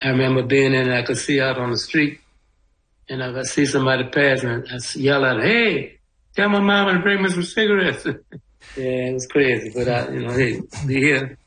I remember being in, and I could see out on the street, and I could see somebody pass, and I yell out, "Hey, tell my mama to bring me some cigarettes." Yeah, it was crazy, but hey, be here.